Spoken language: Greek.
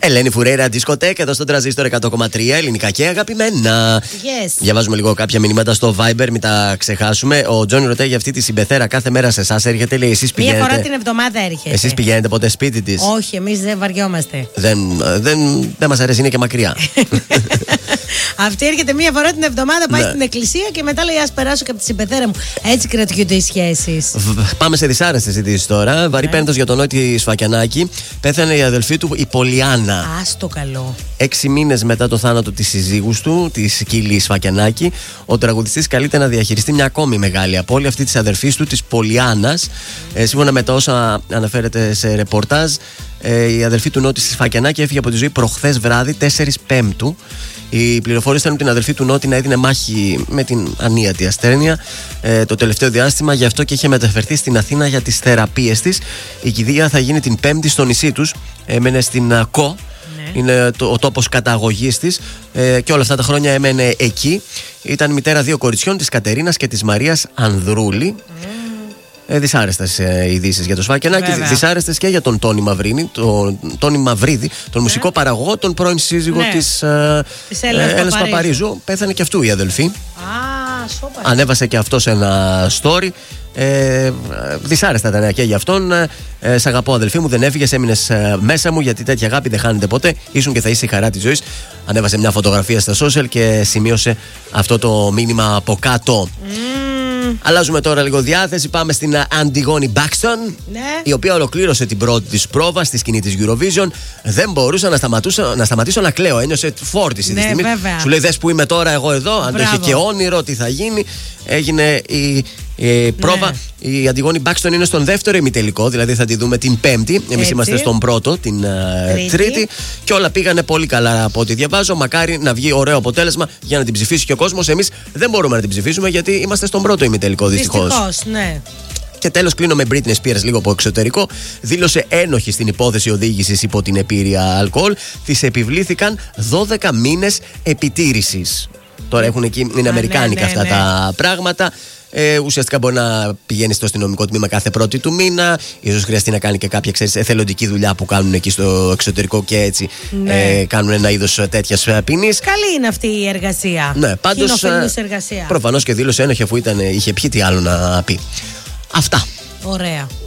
Ελένη Φουρέιρα, δισκοτέκ εδώ στο Τρανζίστορ 100,3. Ελληνικά και αγαπημένα. Yes. Διαβάζουμε λίγο κάποια μηνύματα στο Viber, μην τα ξεχάσουμε. Ο Τζόνι ρωτάει για αυτή τη συμπεθέρα κάθε μέρα σε εσάς έρχεται, λέει εσείς πηγαίνετε. Μία φορά την εβδομάδα έρχεται. Εσείς πηγαίνετε ποτέ σπίτι της? Όχι, εμείς δεν βαριόμαστε. Δεν μας αρέσει, είναι και μακριά. Αυτή έρχεται μία φορά την εβδομάδα, πάει στην εκκλησία και μετά λέει: ας περάσω και από τη συμπεθέρα μου. Έτσι κρατιούνται οι σχέσεις. Πάμε σε δυσάρεστες ειδήσεις τώρα. Βαρύ πένθος για τον Νότι Σφακιανάκη. Πέθανε η αδελφή του, η Πολιάννα. Άστο καλό. 6 μήνες μετά το θάνατο της συζύγους του, της Κίλη Σφακιανάκη, ο τραγουδιστής καλείται να διαχειριστεί μια ακόμη μεγάλη απώλεια, αυτή της αδελφής του, της Πολιάννας. Σύμφωνα με τα όσα αναφέρεται σε ρεπορτάζ, η αδελφή του Νότι Σφακιανάκη έφυγε από τη ζωή προχθές βράδυ, 4 Πέμπτου. Οι πληροφορίες στέλνουν την αδελφή του Νότι να έδινε μάχη με την ανίατη ασθένεια το τελευταίο διάστημα, γι' αυτό και είχε μεταφερθεί στην Αθήνα για τις θεραπείες της. Η κηδεία θα γίνει την Πέμπτη στο νησί τους. Έμενε στην ΚΟ. Είναι ο τόπος καταγωγής της και όλα αυτά τα χρόνια έμενε εκεί. Ήταν μητέρα 2 κοριτσιών, της Κατερίνας και της Μαρίας Ανδρούλη. Δυσάρεστες ειδήσεις για το Σφακιανάκη, δυσάρεστες και για τον Τόνι Μαυρίδη, τον μουσικό παραγωγό, τον πρώην σύζυγο της Έλλας Παπαρίζου. Πέθανε και αυτού η αδελφή. Ανέβασε και αυτός ένα story. Δυσάρεστα τα νέα και για αυτόν. Σ' αγαπώ, αδελφή μου, δεν έφυγες, έμεινες μέσα μου, γιατί τέτοια αγάπη δεν χάνεται ποτέ. Ήσουν και θα είσαι η χαρά της ζωής. Ανέβασε μια φωτογραφία στα social και σημείωσε αυτό το μήνυμα από κάτω. Αλλάζουμε τώρα λίγο διάθεση. Πάμε στην Αντιγόνη Μπάξτον, η οποία ολοκλήρωσε την πρώτη της πρόβα στη σκηνή της Eurovision. Δεν μπορούσα να σταματήσω να κλαίω. Ένιωσε φόρτιση τη στιγμή. Σου λέει: δες που είμαι τώρα εγώ εδώ. Αν είχε και όνειρο, τι θα γίνει. Έγινε η πρόβα. Η Αντιγόνη Μπάξτον είναι στον δεύτερο ημιτελικό, δηλαδή θα τη δούμε την Πέμπτη. Εμείς είμαστε στον πρώτο, την Τρίτη. Και όλα πήγανε πολύ καλά από ό,τι διαβάζω. Μακάρι να βγει ωραίο αποτέλεσμα για να την ψηφίσει και ο κόσμος. Εμείς δεν μπορούμε να την ψηφίσουμε γιατί είμαστε στον πρώτο ημιτελικό, δυστυχώς. Ναι. Και τέλος κλείνω με Britney Spears λίγο από εξωτερικό. Δήλωσε ένοχη στην υπόθεση οδήγησης υπό την επίρρεια αλκοόλ. Της επιβλήθηκαν 12 μήνες επιτήρησης. Τώρα έχουν εκεί, είναι αμερικάνικα αυτά τα πράγματα. Ουσιαστικά μπορεί να πηγαίνει στο αστυνομικό τμήμα κάθε πρώτη του μήνα. Ίσως χρειαστεί να κάνει και κάποια εθελοντική δουλειά που κάνουν εκεί στο εξωτερικό και έτσι κάνουν ένα είδος τέτοιας ποινής. Καλή είναι αυτή η εργασία. Ναι, πάντως εργασία. προφανώς και δήλωσε ένοχη αφού είχε πιει, τι άλλο να πει. Αυτά. Ωραία.